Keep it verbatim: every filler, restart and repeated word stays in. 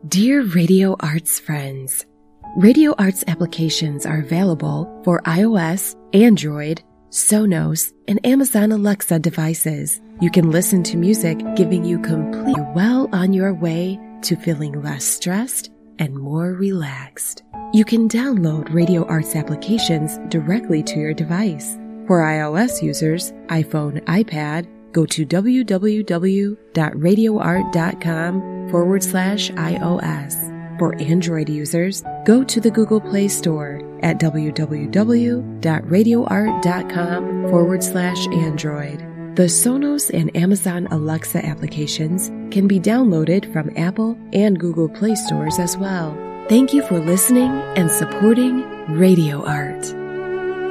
Dear Radio Arts friends, Radio Arts applications are available for iOS, Android, Sonos, and Amazon Alexa devices. You can listen to music giving you complete well on your way to feeling less stressed and more relaxed. You can download Radio Arts applications directly to your device. For iOS users, iPhone, iPad, go to www.radioart.com forward slash iOS. For Android users, go to the Google Play Store at www.radioart.com forward slash Android. The Sonos and Amazon Alexa applications can be downloaded from Apple and Google Play stores as well. Thank you for listening and supporting Radio Art.